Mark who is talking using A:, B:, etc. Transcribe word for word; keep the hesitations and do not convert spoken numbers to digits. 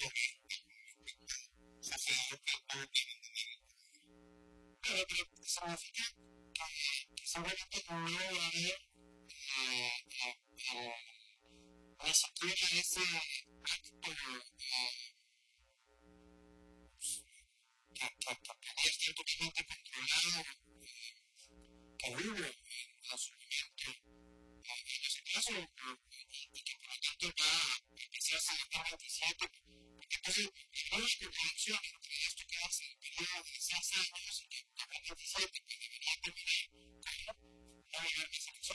A: sucedió que estaba teniendo pero, pero significa que, que seguramente no va a haber eh, eh, eh, ni siquiera ese acto eh, que, que, que podría estar totalmente controlado que hubo en su momento en los atrasos y, y que por lo tanto va a empezarse en el dos mil veintisiete, porque entonces la única conexión entre esto que hace el periodo de seis años y que en dos mil veintisiete, que debería terminar, ¿cómo? No va a haber más elecciones.